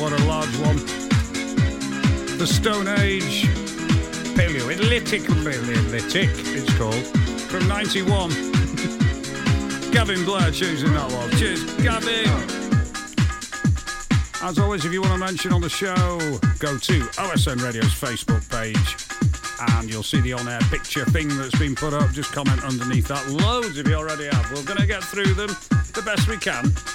what a large one. The Stone Age, Paleolithic, it's called, from 91. Gavin Blair choosing that one. Cheers, Gavin. As always, if you want to mention on the show, go to OSN Radio's Facebook page and you'll see the on-air picture thing that's been put up. Just comment underneath that. Loads if you already have. We're going to get through them the best we can.